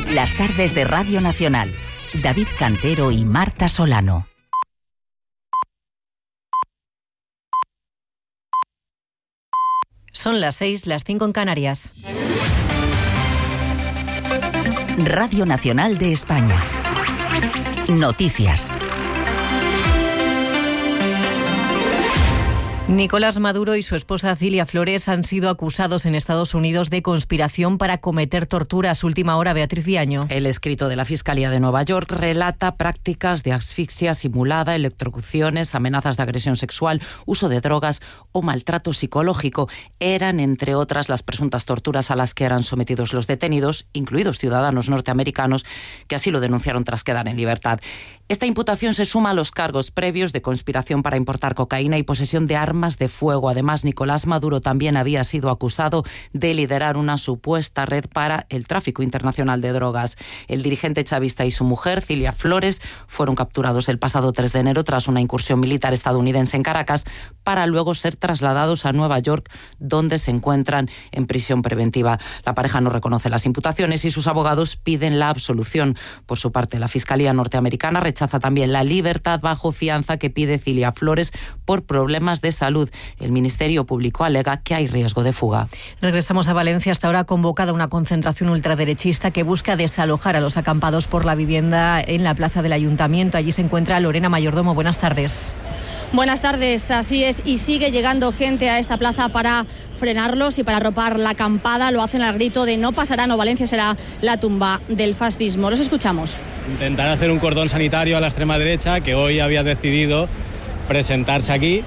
Las tardes de Radio Nacional. David Cantero y Marta Solano. Son las 6, las 5 en Canarias. Radio Nacional de España. Noticias. Nicolás Maduro y su esposa Cilia Flores han sido acusados en Estados Unidos de conspiración para cometer torturas. Última hora, Beatriz Viaño. El escrito de la Fiscalía de Nueva York relata prácticas de asfixia simulada, electrocuciones, amenazas de agresión sexual, uso de drogas o maltrato psicológico. Eran, entre otras, las presuntas torturas a las que eran sometidos los detenidos, incluidos ciudadanos norteamericanos, que así lo denunciaron tras quedar en libertad. Esta imputación se suma a los cargos previos de conspiración para importar cocaína y posesión de armas de fuego. Además, Nicolás Maduro también había sido acusado de liderar una supuesta red para el tráfico internacional de drogas. El dirigente chavista y su mujer, Cilia Flores, fueron capturados el pasado 3 de enero tras una incursión militar estadounidense en Caracas, para luego ser trasladados a Nueva York, donde se encuentran en prisión preventiva. La pareja no reconoce las imputaciones y sus abogados piden la absolución. Por su parte, la Fiscalía norteamericana rechaza también la libertad bajo fianza que pide Cilia Flores por problemas de salud. El Ministerio Público alega que hay riesgo de fuga. Regresamos a Valencia. Hasta ahora convocada una concentración ultraderechista que busca desalojar a los acampados por la vivienda en la plaza del Ayuntamiento. Allí se encuentra Lorena Mayordomo. Buenas tardes. Buenas tardes, así es, y sigue llegando gente a esta plaza para frenarlos y para arropar la acampada. Lo hacen al grito de no pasarán o Valencia será la tumba del fascismo. Los escuchamos. Intentar hacer un cordón sanitario a la extrema derecha, que hoy había decidido presentarse aquí.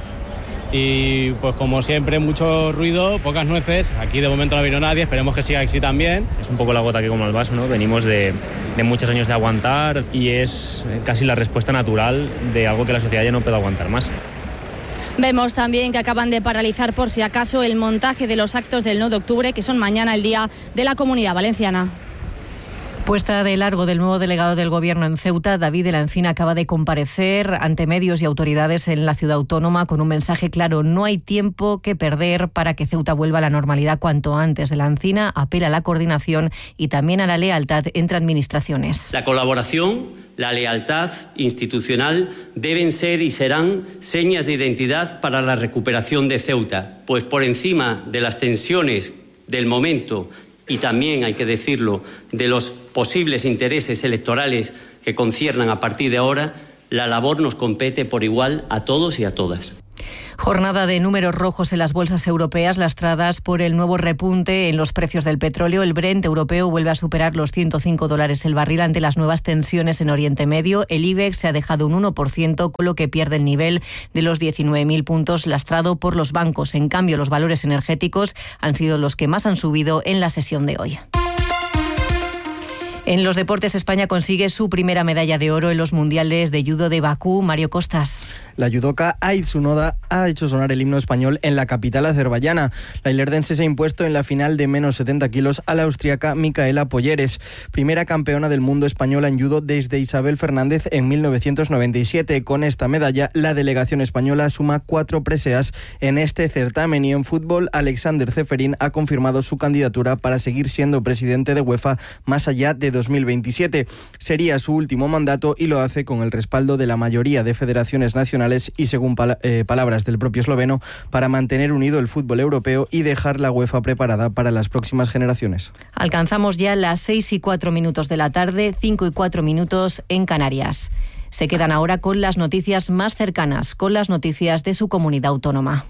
Y pues como siempre, mucho ruido, pocas nueces. Aquí de momento no ha venido nadie, esperemos que siga así también. Es un poco la gota que colma el vaso, ¿no? Venimos de muchos años de aguantar y es casi la respuesta natural de algo que la sociedad ya no puede aguantar más. Vemos también que acaban de paralizar por si acaso el montaje de los actos del 9 de octubre, que son mañana el Día de la Comunidad Valenciana. Puesta de largo del nuevo delegado del Gobierno en Ceuta, David de la Encina acaba de comparecer ante medios y autoridades en la ciudad autónoma con un mensaje claro: no hay tiempo que perder para que Ceuta vuelva a la normalidad cuanto antes. De la Encina apela a la coordinación y también a la lealtad entre administraciones. La colaboración, la lealtad institucional deben ser y serán señas de identidad para la recuperación de Ceuta, pues por encima de las tensiones del momento y también, hay que decirlo, de los posibles intereses electorales que conciernan a partir de ahora, la labor nos compete por igual a todos y a todas. Jornada de números rojos en las bolsas europeas, lastradas por el nuevo repunte en los precios del petróleo. El Brent europeo vuelve a superar los $105 el barril ante las nuevas tensiones en Oriente Medio. El IBEX se ha dejado un 1%, con lo que pierde el nivel de los 19.000 puntos, lastrado por los bancos. En cambio, los valores energéticos han sido los que más han subido en la sesión de hoy. En los deportes, España consigue su primera medalla de oro en los mundiales de judo de Bakú. Mario Costas. La judoka Ait Noda ha hecho sonar el himno español en la capital azerbaiyana. La ilerdense se ha impuesto en la final de menos 70 kilos a la austriaca Micaela Polleres, primera campeona del mundo española en judo desde Isabel Fernández en 1997. Con esta medalla, la delegación española suma 4 preseas en este certamen. Y en fútbol, Alexander Ceferín ha confirmado su candidatura para seguir siendo presidente de UEFA más allá de 2027. Sería su último mandato y lo hace con el respaldo de la mayoría de federaciones nacionales y, según palabras del propio esloveno, para mantener unido el fútbol europeo y dejar la UEFA preparada para las próximas generaciones. Alcanzamos ya las 6:04 de la tarde, 5:04 en Canarias. Se quedan ahora con las noticias más cercanas, con las noticias de su comunidad autónoma.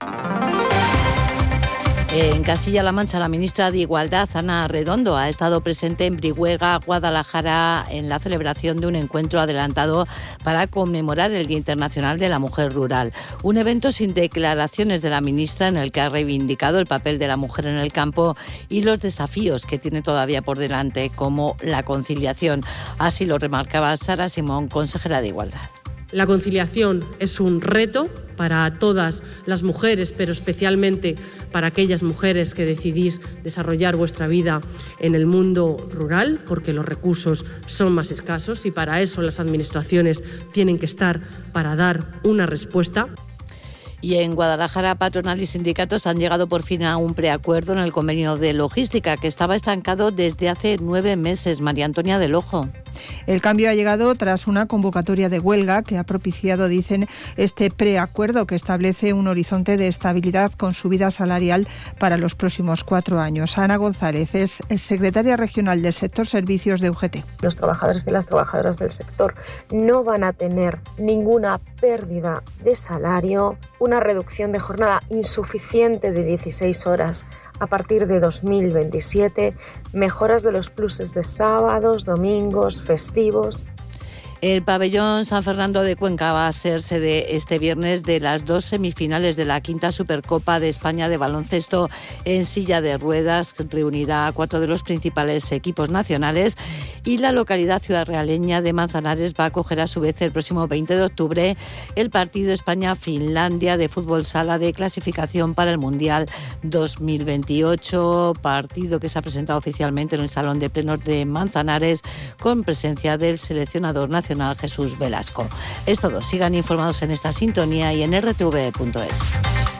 En Castilla-La Mancha, la ministra de Igualdad, Ana Redondo, ha estado presente en Brihuega, Guadalajara, en la celebración de un encuentro adelantado para conmemorar el Día Internacional de la Mujer Rural. Un evento sin declaraciones de la ministra, en el que ha reivindicado el papel de la mujer en el campo y los desafíos que tiene todavía por delante, como la conciliación. Así lo remarcaba Sara Simón, consejera de Igualdad. La conciliación es un reto para todas las mujeres, pero especialmente para aquellas mujeres que decidís desarrollar vuestra vida en el mundo rural, porque los recursos son más escasos y para eso las administraciones tienen que estar para dar una respuesta. Y en Guadalajara, patronal y sindicatos han llegado por fin a un preacuerdo en el convenio de logística, que estaba estancado desde hace 9 meses. María Antonia del Ojo. El cambio ha llegado tras una convocatoria de huelga que ha propiciado, dicen, este preacuerdo que establece un horizonte de estabilidad con subida salarial para los próximos 4 años. Ana González es secretaria regional del sector servicios de UGT. Los trabajadores y las trabajadoras del sector no van a tener ninguna pérdida de salario, una reducción de jornada insuficiente de 16 horas a partir de 2027, mejoras de los pluses de sábados, domingos, festivos. El pabellón San Fernando de Cuenca va a ser sede este viernes de las 2 semifinales de la 5ª Supercopa de España de baloncesto en silla de ruedas. Reunirá a 4 de los principales equipos nacionales y la localidad ciudadrealeña de Manzanares va a acoger a su vez el próximo 20 de octubre el partido España-Finlandia de fútbol sala de clasificación para el Mundial 2028, partido que se ha presentado oficialmente en el Salón de Plenos de Manzanares con presencia del seleccionador nacional Jesús Velasco. Es todo. Sigan informados en esta sintonía y en rtv.es.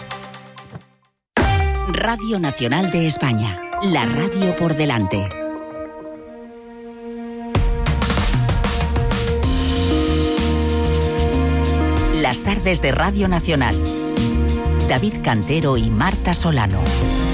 Radio Nacional de España. La radio por delante. Las tardes de Radio Nacional. David Cantero y Marta Solano.